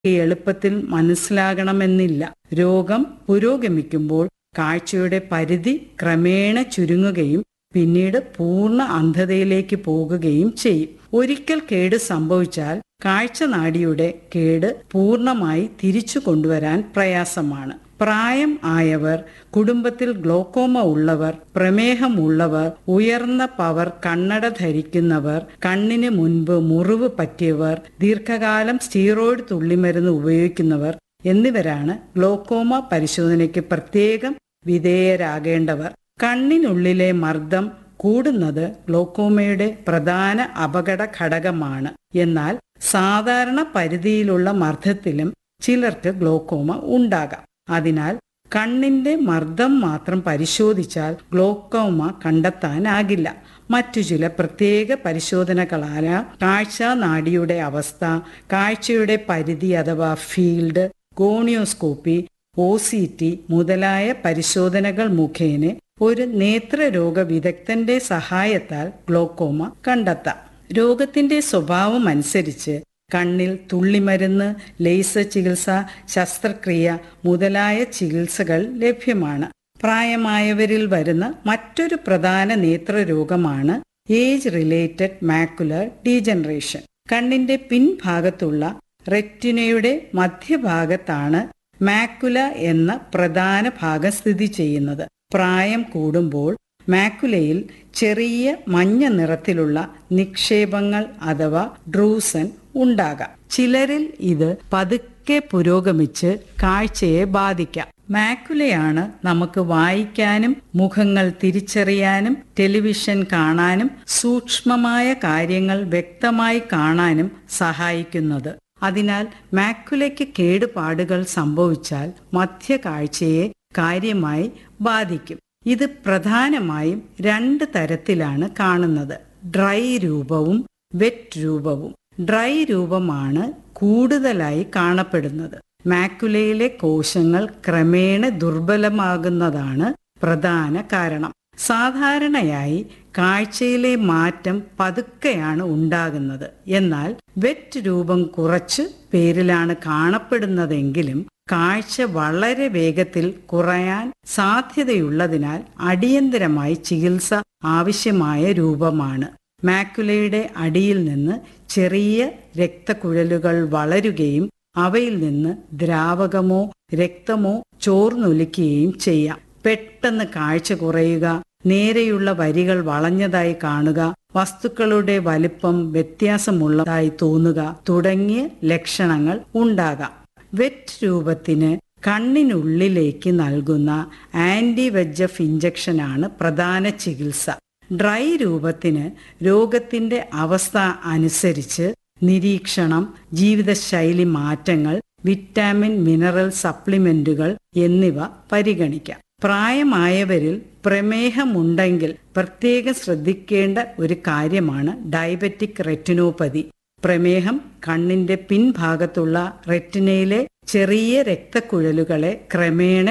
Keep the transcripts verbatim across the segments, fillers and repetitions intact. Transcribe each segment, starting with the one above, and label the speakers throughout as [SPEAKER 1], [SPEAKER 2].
[SPEAKER 1] എളുപ്പത്തിൽ മനസ്സിലാകണമെന്നില്ല. രോഗം പുരോഗമിക്കുമ്പോൾ കാഴ്ചയുടെ പരിധി ക്രമേണ ചുരുങ്ങുകയും പിന്നീട് പൂർണ്ണ അന്ധതയിലേക്ക് പോകുകയും ചെയ്യും. ഒരിക്കൽ കേട് സംഭവിച്ചാൽ കാഴ്ചനാടിയുടെ കേട് പൂർണ്ണമായി തിരിച്ചു കൊണ്ടുവരാൻ പ്രയാസമാണ്. പ്രായം ആയവർ, കുടുംബത്തിൽ ഗ്ലോക്കോമ ഉള്ളവർ, പ്രമേഹം ഉള്ളവർ, ഉയർന്ന പവർ കണ്ണട ധരിക്കുന്നവർ, കണ്ണിന് മുൻപ് മുറിവ് പറ്റിയവർ, ദീർഘകാലം സ്റ്റീറോയിഡ് തുള്ളിമരുന്ന് ഉപയോഗിക്കുന്നവർ എന്നിവരാണ് ഗ്ലോക്കോമ പരിശോധനയ്ക്ക് പ്രത്യേകം വിധേയരാകേണ്ടവർ. കണ്ണിനുള്ളിലെ മർദ്ദം കൂടുന്നത് ഗ്ലോക്കോമയുടെ പ്രധാന അപകട ഘടകമാണ്. എന്നാൽ സാധാരണ പരിധിയിലുള്ള മർദ്ദത്തിലും ചിലർക്ക് ഗ്ലോക്കോമ ഉണ്ടാകാം. അതിനാൽ കണ്ണിന്റെ മർദ്ദം മാത്രം പരിശോധിച്ചാൽ ഗ്ലോക്കോമ കണ്ടെത്താനാകില്ല. മറ്റു ചില പ്രത്യേക പരിശോധനകളായ കാഴ്ചനാടിയുടെ അവസ്ഥ, കാഴ്ചയുടെ പരിധി അഥവാ field, gonioscopy, O C T മുതലായ പരിശോധനകൾ മുഖേന ഒരു നേത്രരോഗ വിദഗ്ധന്റെ സഹായത്താൽ ഗ്ലോക്കോമ കണ്ടെത്താം. രോഗത്തിന്റെ സ്വഭാവം അനുസരിച്ച് കണ്ണിൽ തുള്ളിമരുന്ന്, ലേസർ ചികിത്സ, ശസ്ത്രക്രിയ മുതലായ ചികിത്സകൾ ലഭ്യമാണ്. പ്രായമായവരിൽ വരുന്ന മറ്റൊരു പ്രധാന നേത്രരോഗമാണ് ഏജ് റിലേറ്റഡ് മാക്കുലർ ഡീജനറേഷൻ. കണ്ണിന്റെ പിൻഭാഗത്തുള്ള റെറ്റിനയുടെ മധ്യഭാഗത്താണ് മാക്കുല എന്ന പ്രധാന ഭാഗം സ്ഥിതി ചെയ്യുന്നത്. പ്രായം കൂടുമ്പോൾ മാക്കുലയിൽ ചെറിയ മഞ്ഞ നിറത്തിലുള്ള നിക്ഷേപങ്ങൾ അഥവാ ഡ്രൂസൻ ഉണ്ടാകാം. ചിലരിൽ ഇത് പതുക്കെ പുരോഗമിച്ച് കാഴ്ചയെ ബാധിക്കാം. മാക്കുലയാണ് നമുക്ക് വായിക്കാനും മുഖങ്ങൾ തിരിച്ചറിയാനും ടെലിവിഷൻ കാണാനും സൂക്ഷ്മമായ കാര്യങ്ങൾ വ്യക്തമായി കാണാനും സഹായിക്കുന്നത്. അതിനാൽ മാക്കുലയ്ക്ക് കേടുപാടുകൾ സംഭവിച്ചാൽ മധ്യകാഴ്ചയെ കാര്യമായി ബാധിക്കും. ഇത് പ്രധാനമായും രണ്ട് തരത്തിലാണ് കാണുന്നത്: ഡ്രൈ രൂപവും വെറ്റ് രൂപവും. ഡ്രൈ രൂപമാണ് കൂടുതലായി കാണപ്പെടുന്നത്. മാക്കുലയിലെ കോശങ്ങൾ ക്രമേണ ദുർബലമാകുന്നതാണ് പ്രധാന കാരണം. സാധാരണയായി കാഴ്ചയിലെ മാറ്റം പതുക്കെയാണ് ഉണ്ടാകുന്നത്. എന്നാൽ വെറ്റ് രൂപം കുറച്ച് പേരിലാണ് കാണപ്പെടുന്നതെങ്കിലും കാഴ്ച വളരെ വേഗത്തിൽ കുറയാൻ സാധ്യതയുള്ളതിനാൽ അടിയന്തരമായി ചികിത്സ ആവശ്യമായ രൂപമാണ്. മാക്കുലയുടെ അടിയിൽ നിന്ന് ചെറിയ രക്തക്കുഴലുകൾ വളരുകയും അവയിൽ നിന്ന് ദ്രാവകമോ രക്തമോ ചോർന്നൊലിക്കുകയും ചെയ്യാം. പെട്ടെന്ന് കാഴ്ച കുറയുക, നേരെയുള്ള വരികൾ വളഞ്ഞതായി കാണുക, വസ്തുക്കളുടെ വലിപ്പം വ്യത്യാസമുള്ളതായി തോന്നുക തുടങ്ങിയ ലക്ഷണങ്ങൾ ഉണ്ടാകാം. വെറ്റ് രൂപത്തിന് കണ്ണിനുള്ളിലേക്ക് നൽകുന്ന ആന്റി വെജഫ് ഇഞ്ചക്ഷനാണ് പ്രധാന ചികിത്സ. ഡ്രൈ രൂപത്തിന് രോഗത്തിന്റെ അവസ്ഥ അനുസരിച്ച് നിരീക്ഷണം, ജീവിതശൈലി മാറ്റങ്ങൾ, വിറ്റാമിൻ മിനറൽ സപ്ലിമെന്റുകൾ എന്നിവ പരിഗണിക്കാം. പ്രായമായവരിൽ പ്രമേഹമുണ്ടെങ്കിൽ പ്രത്യേകം ശ്രദ്ധിക്കേണ്ട ഒരു കാര്യമാണ് ഡയബറ്റിക് റെറ്റിനോപ്പതി. പ്രമേഹം കണ്ണിന്റെ പിൻഭാഗത്തുള്ള റെറ്റിനയിലെ ചെറിയ രക്തക്കുഴലുകളെ ക്രമേണ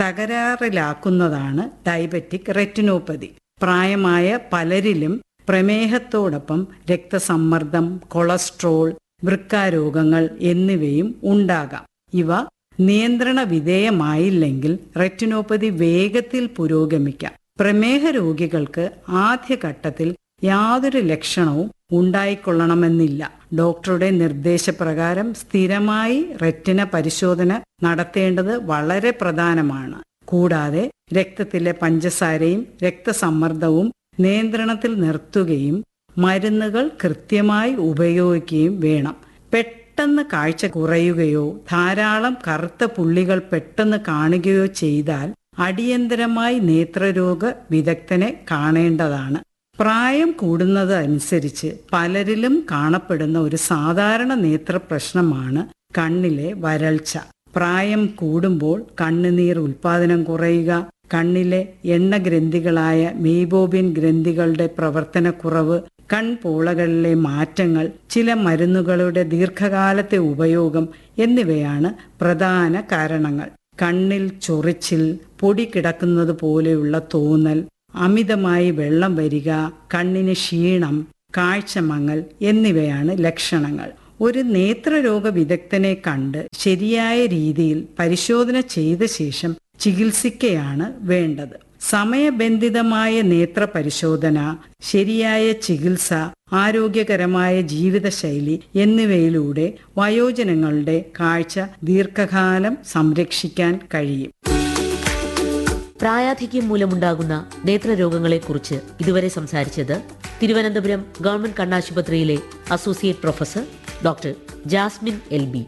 [SPEAKER 1] തകരാറിലാക്കുന്നതാണ് ഡയബറ്റിക് റെറ്റിനോപ്പതി. പ്രായമായ പലരിലും പ്രമേഹത്തോടൊപ്പം രക്തസമ്മർദ്ദം, കൊളസ്ട്രോൾ, വൃക്കാരോഗങ്ങൾ എന്നിവയും ഉണ്ടാകാം. ഇവ നിയന്ത്രണ വിധേയമായില്ലെങ്കിൽ റെറ്റിനോപ്പതി വേഗത്തിൽ പുരോഗമിക്കാം. പ്രമേഹ രോഗികൾക്ക് ആദ്യഘട്ടത്തിൽ യാതൊരു ലക്ഷണവും ഉണ്ടായിക്കൊള്ളണമെന്നില്ല. ഡോക്ടറുടെ നിർദ്ദേശപ്രകാരം സ്ഥിരമായി റെറ്റിന പരിശോധന നടത്തേണ്ടത് വളരെ പ്രധാനമാണ്. കൂടാതെ രക്തത്തിലെ പഞ്ചസാരയും രക്തസമ്മർദ്ദവും നിയന്ത്രണത്തിൽ നിർത്തുകയും മരുന്നുകൾ കൃത്യമായി ഉപയോഗിക്കുകയും വേണം. പെട്ടെന്ന് കാഴ്ച കുറയുകയോ ധാരാളം കറുത്ത പുള്ളികൾ പെട്ടെന്ന് കാണുകയോ ചെയ്താൽ അടിയന്തരമായി നേത്രരോഗ വിദഗ്ധനെ കാണേണ്ടതാണ്. പ്രായം കൂടുന്നത് അനുസരിച്ച് പലരിലും കാണപ്പെടുന്ന ഒരു സാധാരണ നേത്ര പ്രശ്നമാണ് കണ്ണിലെ വരൾച്ച. പ്രായം കൂടുമ്പോൾ കണ്ണുനീർ ഉൽപാദനം കുറയുക, കണ്ണിലെ എണ്ണഗ്രന്ഥികളായ മെയ്ബോബിൻ ഗ്രന്ഥികളുടെ പ്രവർത്തനക്കുറവ്, കൺപോളകളിലെ മാറ്റങ്ങൾ, ചില മരുന്നുകളുടെ ദീർഘകാലത്തെ ഉപയോഗം എന്നിവയാണ് പ്രധാന കാരണങ്ങൾ. കണ്ണിൽ ചൊറിച്ചിൽ, പൊടി കിടക്കുന്നത് പോലെയുള്ള തോന്നൽ, അമിതമായി വെള്ളം വരിക, കണ്ണിന് ക്ഷീണം, കാഴ്ചമങ്ങൽ എന്നിവയാണ് ലക്ഷണങ്ങൾ. ഒരു നേത്രരോഗ വിദഗ്ധനെ കണ്ട് ശരിയായ രീതിയിൽ പരിശോധന ചെയ്ത ശേഷം ചികിത്സിക്കുകയാണ് വേണ്ടത്. സമയബന്ധിതമായ നേത്ര പരിശോധന, ശരിയായ ചികിത്സ, ആരോഗ്യകരമായ ജീവിതശൈലി എന്നിവയിലൂടെ വയോജനങ്ങളുടെ കാഴ്ച ദീർഘകാലം സംരക്ഷിക്കാൻ കഴിയും.
[SPEAKER 2] പ്രായാധിക്യം മൂലമുണ്ടാകുന്ന നേത്രരോഗങ്ങളെക്കുറിച്ച് ഇതുവരെ സംസാരിച്ചത് Thiruvananthapuram government കണ്ണാശുപത്രിയിലെ associate professor doctor Jasmine L B.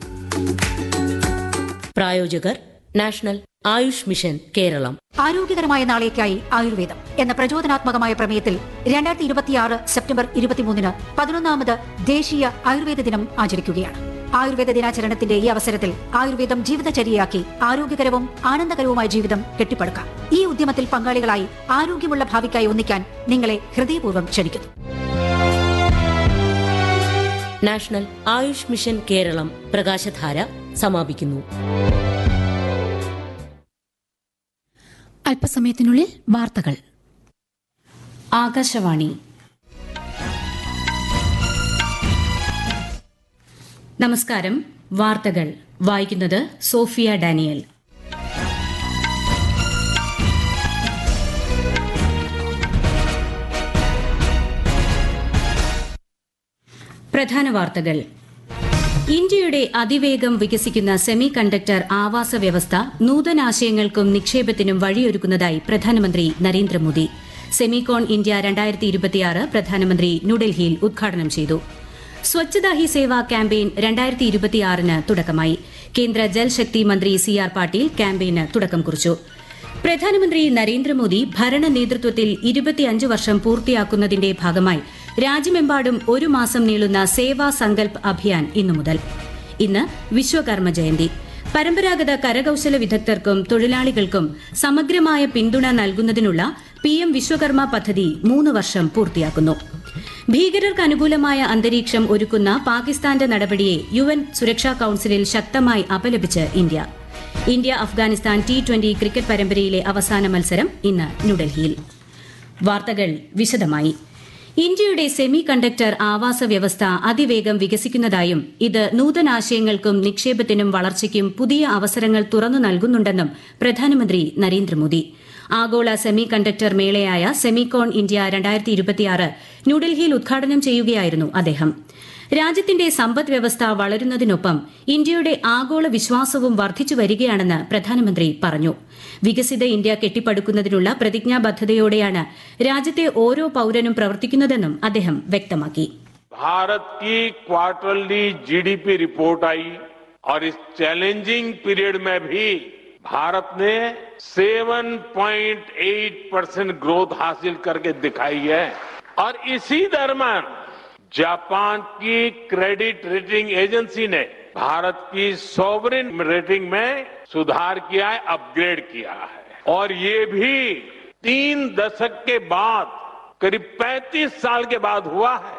[SPEAKER 2] പ്രായോജകർ നാഷണൽ ആയുഷ് മിഷൻ കേരളം.
[SPEAKER 3] ആരോഗ്യകരമായ നാളേക്കായി ആയുർവേദം എന്ന പ്രചോദനാത്മകമായ പ്രമേയത്തിൽ രണ്ടായിരത്തി ഇരുപത്തിയാറ് സെപ്റ്റംബർ ഇരുപത്തിമൂന്നിന് പതിനൊന്നാമത് ദേശീയ ആയുർവേദ ദിനം ആചരിക്കുകയാണ്. ആയുർവേദ ദിനാചരണത്തിന്റെ ഈ അവസരത്തിൽ ആയുർവേദം ജീവിതചര്യയാക്കി ആരോഗ്യകരവും ആനന്ദകരവുമായ ജീവിതം കെട്ടിപ്പടുക്കാം. ഈ ഉദ്യമത്തിൽ പങ്കാളികളായി ആരോഗ്യമുള്ള ഭാവിക്കായി ഒന്നിക്കാൻ നിങ്ങളെ ഹൃദയപൂർവ്വം ക്ഷണിക്കുന്നു.
[SPEAKER 2] നാഷണൽ ആയുഷ് മിഷൻ കേരളം പ്രകാശധാര സമാപിക്കുന്നു.
[SPEAKER 3] അല്പസമയത്തിനുള്ളിൽ വാർത്തകൾ.
[SPEAKER 4] ആകാശവാണി. നമസ്കാരം. വാർത്തകൾ വായിക്കുന്നത് സോഫിയ ഡാനിയൽ. പ്രധാന വാർത്തകൾ. ഇന്ത്യയുടെ അതിവേഗം വികസിക്കുന്ന സെമി കണ്ടക്ടർ ആവാസ വ്യവസ്ഥ നൂതനാശയങ്ങൾക്കും നിക്ഷേപത്തിനും വഴിയൊരുക്കുന്നതായി പ്രധാനമന്ത്രി നരേന്ദ്രമോദി. സെമികോൺ ഇന്ത്യ രണ്ടായിരത്തി ഇരുപത്തിയാറ് പ്രധാനമന്ത്രി ന്യൂഡൽഹിയിൽ ഉദ്ഘാടനം ചെയ്തു. സ്വച്ഛതാ ഹി സേവ ക്യാമ്പയിൻ രണ്ടായിരത്തി ഇരുപത്തിയാറിന് തുടക്കമായി. കേന്ദ്ര ജൽശക്തി മന്ത്രി സി ആർ പാട്ടീൽ ക്യാമ്പയിന് തുടക്കം കുറിച്ചു. പ്രധാനമന്ത്രി നരേന്ദ്രമോദി ഭരണ നേതൃത്വത്തിൽ ഇരുപത്തിയഞ്ച് വർഷം പൂർത്തിയാക്കുന്നതിന്റെ ഭാഗമായി രാജ്യമെമ്പാടും ഒരു മാസം നീളുന്ന സേവാ സങ്കൽപ് അഭിയാൻ ഇന്നു മുതൽ. ഇന്ന് വിശ്വകർമ്മ ജയന്തി. പരമ്പരാഗത കരകൌശല വിദഗ്ധർക്കും തൊഴിലാളികൾക്കും സമഗ്രമായ പിന്തുണ നൽകുന്നതിനുള്ള പി എം വിശ്വകർമ്മ പദ്ധതി മൂന്ന് വർഷം പൂർത്തിയാക്കുന്നു. ഭീകരർക്ക് അനുകൂലമായ അന്തരീക്ഷം ഒരുക്കുന്ന പാകിസ്ഥാന്റെ നടപടിയെ യു എൻ സുരക്ഷാ കൌൺസിലിൽ ശക്തമായി അപലപിച്ച് India. India Afghanistan T twenty cricket പരമ്പരയിലെ അവസാന മത്സരം ഇന്ന് ന്യൂഡൽഹിയിൽ. വാർത്തകൾ വിശദമായി. ഇന്ത്യയുടെ സെമി കണ്ടക്ടർ ആവാസ വ്യവസ്ഥ അതിവേഗം വികസിക്കുന്നതായും ഇത് നൂതനാശയങ്ങൾക്കും നിക്ഷേപത്തിനും വളർച്ചയ്ക്കും പുതിയ അവസരങ്ങൾ തുറന്നു നൽകുന്നുണ്ടെന്നും പ്രധാനമന്ത്രി നരേന്ദ്രമോദി. ആഗോള സെമി കണ്ടക്ടർ മേളയായ സെമികോൺ ഇന്ത്യ രണ്ടായിരത്തി ഇരുപത്തിയാറ് ന്യൂഡൽഹിയിൽ ഉദ്ഘാടനം ചെയ്യുകയായിരുന്നു അദ്ദേഹം. രാജ്യത്തിന്റെ സമ്പദ് വ്യവസ്ഥ വളരുന്നതിനൊപ്പം ഇന്ത്യയുടെ ആഗോള വിശ്വാസവും വർദ്ധിച്ചു വരികയാണെന്ന് പ്രധാനമന്ത്രി പറഞ്ഞു. വികസിത ഇന്ത്യ കെട്ടിപ്പടുക്കുന്നതിനുള്ള പ്രതിജ്ഞാബദ്ധതയോടെയാണ് രാജ്യത്തെ ഓരോ പൌരനും പ്രവർത്തിക്കുന്നതെന്നും അദ്ദേഹം വ്യക്തമാക്കി.
[SPEAKER 5] भारत की क्वार्टरली जीडीपी रिपोर्ट आई और इस चैलेंजिंग पीरियड में भी भारत ने सात पॉइंट आठ परसेंट ग्रोथ हासिल करके दिखाई है. और इसी दरम्यान जापान की क्रेडिट रेटिंग एजेंसी ने भारत की सॉवरेन रेटिंग में सुधार किया है, अपग्रेड किया है. और ये भी तीन दशक के बाद, करीब पैंतीस साल के बाद हुआ है.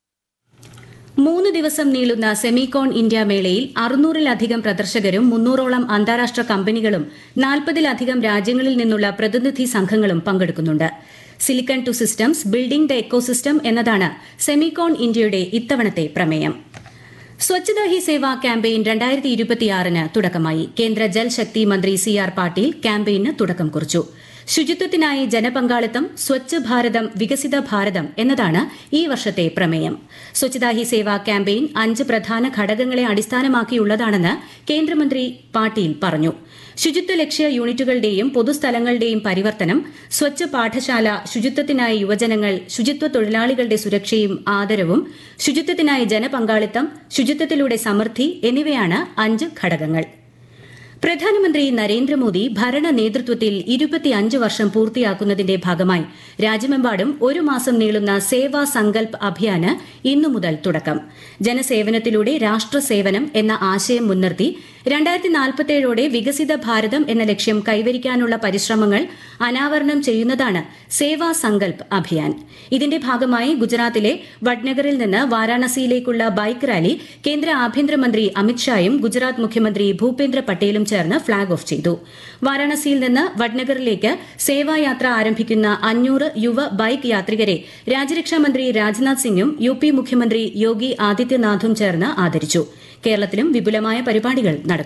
[SPEAKER 4] മൂന്ന് ദിവസം നീളുന്ന സെമികോൺ ഇന്ത്യ മേളയിൽ അറുന്നൂറിലധികം പ്രദർശകരും മുന്നൂറോളം അന്താരാഷ്ട്ര കമ്പനികളും നാൽപ്പതിലധികം രാജ്യങ്ങളിൽ നിന്നുള്ള പ്രതിനിധി സംഘങ്ങളും പങ്കെടുക്കുന്നുണ്ട്. Silicon to systems building the ecosystem എന്നതാണ് സെമികോൺ ഇന്ത്യയുടെ ഇത്തവണത്തെ പ്രമേയം. സ്വച്ഛതാ ഹി സേവ ക്യാമ്പയിൻ രണ്ടായിരത്തി ഇരുപത്തിയാറിന് തുടക്കമായി. കേന്ദ്ര ജൽശക്തി മന്ത്രി സി ആർ പാട്ടീൽ ക്യാമ്പയിന് തുടക്കം കുറിച്ചു. ശുചിത്വത്തിനായി ജനപങ്കാളിത്തം, സ്വച്ഛ് ഭാരതം വികസിത ഭാരതം എന്നതാണ് ഈ വർഷത്തെ പ്രമേയം. സ്വച്ഛതാ ഹി സേവ ക്യാമ്പയിൻ അഞ്ച് പ്രധാന ഘടകങ്ങളെ അടിസ്ഥാനമാക്കിയുള്ളതാണെന്ന് കേന്ദ്രമന്ത്രി പാട്ടീൽ പറഞ്ഞു. ശുചിത്വ ലക്ഷ്യ യൂണിറ്റുകളുടെയും പൊതുസ്ഥലങ്ങളുടെയും പരിവർത്തനം, സ്വച്ഛ് പാഠശാല, ശുചിത്വത്തിനായി യുവജനങ്ങൾ, ശുചിത്വ തൊഴിലാളികളുടെ സുരക്ഷയും ആദരവും, ശുചിത്വത്തിനായി ജനപങ്കാളിത്തം, ശുചിത്വത്തിലൂടെ സമൃദ്ധി എന്നിവയാണ് അഞ്ച് ഘടകങ്ങൾ. പ്രധാനമന്ത്രി നരേന്ദ്രമോദി ഭരണ നേതൃത്വത്തിൽ ഇരുപത്തിയഞ്ച് വർഷം പൂർത്തിയാക്കുന്നതിന്റെ ഭാഗമായി രാജ്യമെമ്പാടും ഒരു മാസം നീളുന്ന സേവാ സങ്കൽപ് അഭിയാന് ഇന്നു മുതൽ തുടക്കം. ജനസേവനത്തിലൂടെ രാഷ്ട്രസേവനം എന്ന ആശയം മുൻനിർത്തി രണ്ടായിരത്തി നാൽപ്പത്തേഴോടെ വികസിത ഭാരതം എന്ന ലക്ഷ്യം കൈവരിക്കാനുള്ള പരിശ്രമങ്ങൾ അനാവരണം ചെയ്യുന്നതാണ് സേവാ സങ്കൽപ് അഭിയാൻ. ഇതിന്റെ ഭാഗമായി ഗുജറാത്തിലെ വഡ്നഗറിൽ നിന്ന് വാരാണസിയിലേക്കുള്ള ബൈക്ക് റാലി കേന്ദ്ര ആഭ്യന്തരമന്ത്രി അമിത്ഷായും ഗുജറാത്ത് മുഖ്യമന്ത്രി ഭൂപേന്ദ്ര പട്ടേലും ചേർന്ന് ഫ്ളാഗ് ഓഫ് ചെയ്തു. വാരാണസിയിൽ നിന്ന് വഡ്നഗറിലേക്ക് സേവായാത്ര ആരംഭിക്കുന്ന അഞ്ഞൂറ് യുവ ബൈക്ക് യാത്രികരെ രാജ്യരക്ഷാമന്ത്രി രാജ്നാഥ് സിംഗും യു പി മുഖ്യമന്ത്രി യോഗി ആദിത്യനാഥും ചേർന്ന് ആദരിച്ചു. കേരളത്തിലും വിപുലമായ പരിപാടികൾ നടക്കും.